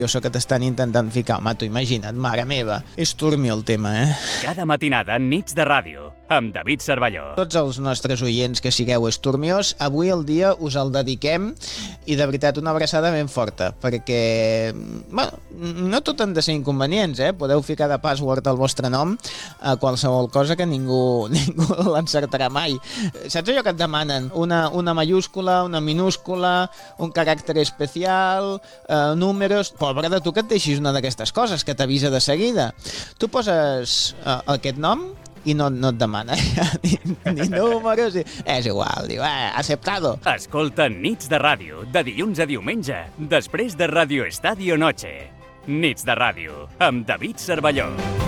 això que t'estan intentant ficar. Home, t'ho imagina't, mare meva. És turmi el tema, Cada matinada, Nits de Ràdio, amb David Cervelló. Tots els nostres oients que sigueu esturmiós, avui el dia us el dediquem i de veritat una abraçada ben forta, perquè no tot han de ser inconvenients, Podeu ficar de password el vostre nom a qualsevol cosa que ningú l'encertarà mai. Saps allò que et demanen? Una mayúscula, una minúscula, un caràcter especial, números... Pobre de tu que et deixis una d'aquestes coses, que t'avisa de seguida. Tu poses aquest nom i no et demana ni números. És igual, diu, aceptado. Escolta Nits de Ràdio, de dilluns a diumenge, després de Radio Estadio Noche. Nits de Ràdio, amb David Cervelló.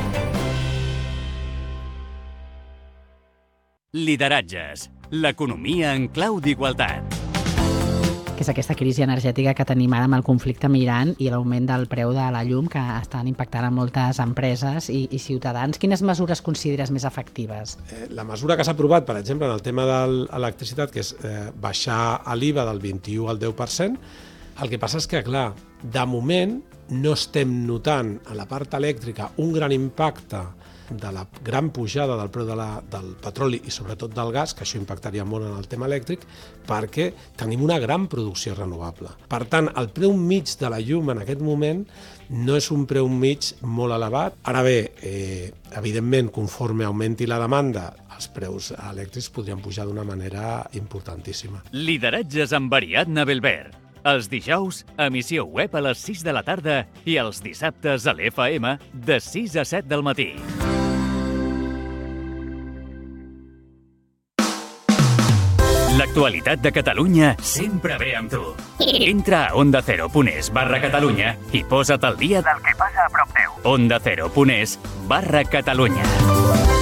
Lideratges, l'economia en clau d'igualtat. Que és aquesta crisi energètica que tenim ara amb el conflicte amb Iran i l'augment del preu de la llum que estan impactant a moltes empreses i ciutadans. Quines mesures consideres més efectives? La mesura que s'ha aprovat, per exemple, en el tema de l'electricitat, que és baixar l'IVA del 21 al 10%, el que passa és que, clar, de moment no estem notant a la part elèctrica un gran impacte de la gran pujada del preu del petroli i sobretot del gas, que això impactaria molt en el tema elèctric, perquè tenim una gran producció renovable. Per tant, el preu mig de la llum en aquest moment no és un preu mig molt elevat. Ara bé, evidentment, conforme augmenti la demanda, els preus elèctrics podrien pujar d'una manera importantíssima. Lideratges amb Ariadna Belver. Els dijous, emissió web a les 6 de la tarda i els dissabtes a l'FM de 6 a 7 del matí. L'actualitat de Catalunya sempre ve amb tu. Entra a ondacero.es/Catalunya i posa't al dia del que passa a prop teu. ondacero.es/Catalunya.